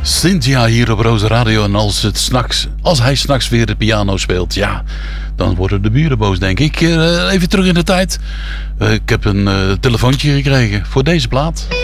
Cynthia hier op Roze Radio. En als hij s'nachts weer de piano speelt, ja, dan worden de buren boos, denk ik. Even terug in de tijd. Ik heb een telefoontje gekregen voor deze plaat.